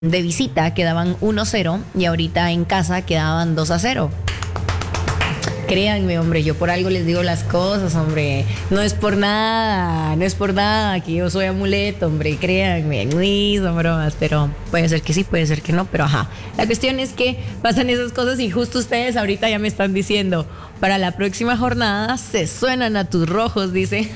de visita quedaban 1-0 y ahorita en casa quedaban 2-0. Créanme, hombre, yo por algo les digo las cosas, hombre. No es por nada, que yo soy amuleto, hombre, créanme, uy, son bromas, pero puede ser que sí, puede ser que no, pero ajá. La cuestión es que pasan esas cosas y justo ustedes ahorita ya me están diciendo, para la próxima jornada se suenan a tus rojos, dice.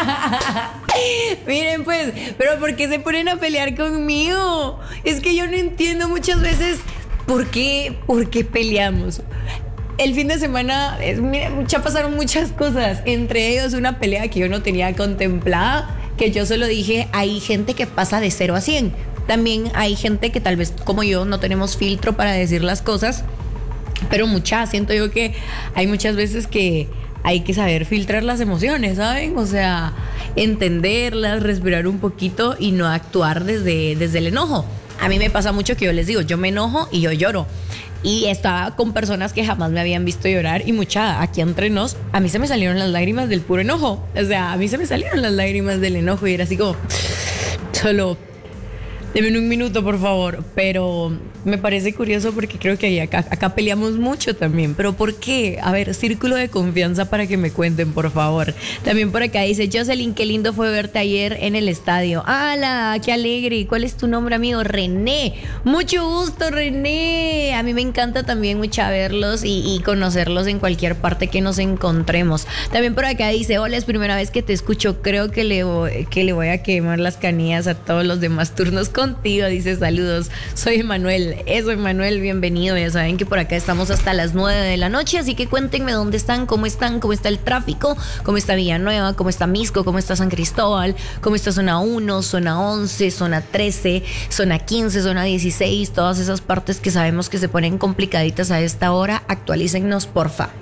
Miren pues, pero ¿por qué se ponen a pelear conmigo? Es que yo no entiendo muchas veces por qué peleamos. El fin de semana, mira, ya pasaron muchas cosas, entre ellos una pelea que yo no tenía contemplada, que yo solo dije, hay gente que pasa de 0 a 100. También hay gente que tal vez como yo no tenemos filtro para decir las cosas, pero siento yo que hay muchas veces que hay que saber filtrar las emociones, ¿saben? O sea, entenderlas, respirar un poquito y no actuar desde el enojo. A mí me pasa mucho que yo les digo, yo me enojo y yo lloro. Y estaba con personas que jamás me habían visto llorar y aquí entre nos, a mí se me salieron las lágrimas del puro enojo. O sea, a mí se me salieron las lágrimas del enojo y era así como, solo, denme un minuto, por favor. Pero me parece curioso porque creo que acá peleamos mucho también. ¿Pero por qué? A ver, círculo de confianza para que me cuenten, por favor. También por acá dice, Jocelyn, qué lindo fue verte ayer en el estadio. ¡Hala! ¡Qué alegre! ¿Cuál es tu nombre, amigo? René. Mucho gusto, René. A mí me encanta también mucho verlos y conocerlos en cualquier parte que nos encontremos. También por acá dice, hola, es primera vez que te escucho. Creo que le voy a quemar las canillas a todos los demás turnos contigo. Dice, saludos. Soy Emanuel. Eso, Emanuel, bienvenido. Ya saben que por acá estamos hasta las 9 de la noche, así que cuéntenme dónde están, cómo está el tráfico, cómo está Villanueva, cómo está Misco, cómo está San Cristóbal, cómo está zona 1, zona 11, zona 13, zona 15, zona 16, todas esas partes que sabemos que se ponen complicaditas a esta hora. Actualícennos, porfa.